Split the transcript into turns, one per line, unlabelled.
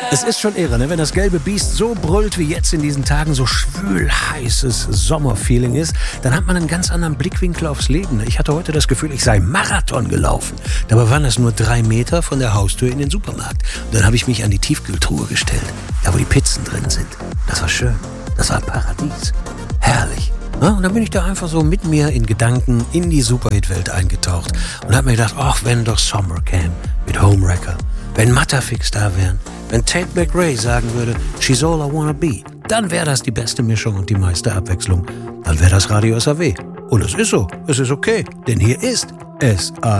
Es ist schon irre, ne? Wenn das gelbe Biest so brüllt wie jetzt in diesen Tagen, so schwül heißes Sommerfeeling ist, dann hat man einen ganz anderen Blickwinkel aufs Leben. Ne? Ich hatte heute das Gefühl, ich sei Marathon gelaufen. Dabei waren das nur 3 Meter von der Haustür in den Supermarkt. Und dann habe ich mich an die Tiefkühltruhe gestellt, da wo die Pizzen drin sind. Das war schön. Das war ein Paradies. Herrlich. Ja, und dann bin ich da einfach so mit mir in Gedanken in die Superhit-Welt eingetaucht und habe mir gedacht, ach, wenn doch Summer käme mit Homewrecker, wenn Matterfix da wären, wenn Tate McRae sagen würde, she's all I wanna be, dann wäre das die beste Mischung und die meiste Abwechslung. Dann wäre das Radio SAW. Und es ist so, es ist okay, denn hier ist SA